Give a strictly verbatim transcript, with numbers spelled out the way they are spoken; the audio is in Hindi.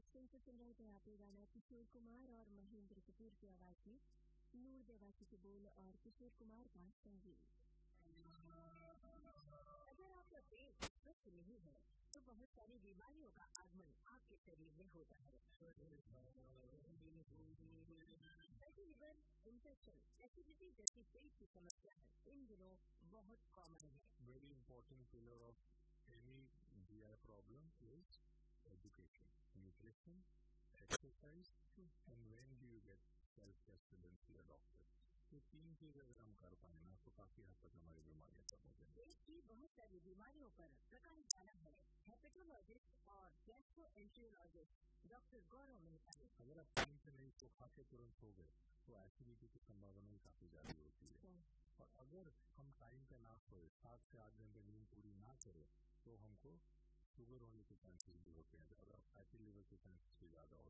फिल्म से सुन रहे थे आप ये गाना किशोर कुमार और महेंद्र कपूर की आवाज में, नूर देवासी के बोल और किशोर कुमार का संगीत। अगर आपका पेट स्वस्थ नहीं है तो बहुत सारी बीमारियों का आगमन आपके शरीर में होता है। फैटी लिवर, इन्फेक्शन, एसिडिटी जैसी पेट की समस्या है इन दिनों बहुत कॉमन है। Very important pillar of any G I problem is education, nutrition, exercise, and when do you get self-tested and see a doctor. ये तीन चीजें अगर हम कर पाए ना तो काफी हद तक हमारी बीमारियां कम हो जाएंगी। पेट की बहुत सारी बीमारियों पर प्रकाश डाला है हेपेटोलॉजिस्ट और गैस्ट्रोएंट्रोलॉजिस्ट डॉक्टर गौरव मेहता ने। अगर आप टाइम से नहीं तो खा के तुरंत सो गए तो एसिडिटी की संभावना काफी ज्यादा होती है। और अगर हम टाइम पे ना सोए, सात से आठ घंटे नींद पूरी ना करें तो हमको शुगर होने के चांसेस भी होते हैं।